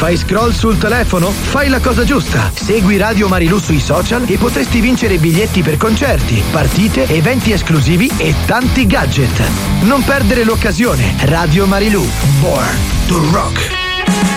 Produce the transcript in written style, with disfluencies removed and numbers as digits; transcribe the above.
Fai scroll sul telefono? Fai la cosa giusta. Segui Radio Marilù sui social e potresti vincere biglietti per concerti, partite, eventi esclusivi e tanti gadget. Non perdere l'occasione. Radio Marilù. Born to Rock.